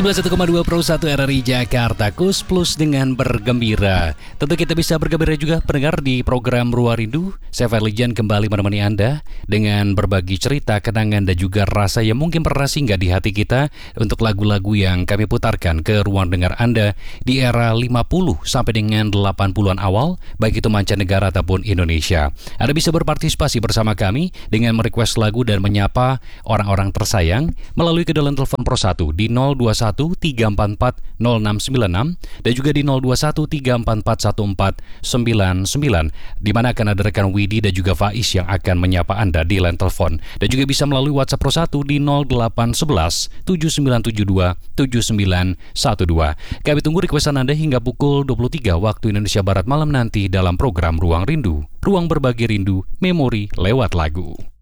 91,2 Pro 1 RRI Jakarta, Kus Plus dengan bergembira. Tentu kita bisa bergembira juga pendengar di program Ruang Rindu. Saya Ferlijan kembali menemani Anda dengan berbagi cerita, kenangan dan juga rasa yang mungkin pernah singgah di hati kita untuk lagu-lagu yang kami putarkan ke ruang dengar Anda di era 50 sampai dengan 80-an awal, baik itu mancanegara ataupun Indonesia. Anda bisa berpartisipasi bersama kami dengan merequest lagu dan menyapa orang-orang tersayang melalui kedalam telepon Pro 1 di 021-344-0696 dan juga di 021-344-1499, di mana akan ada rekan Widi dan juga Faiz yang akan menyapa Anda di line telepon, dan juga bisa melalui WhatsApp Pro 1 di 0811-7972-7912. Kami tunggu requestan Anda hingga pukul 23 waktu Indonesia Barat malam nanti dalam program Ruang Rindu, ruang berbagi rindu, memori lewat lagu.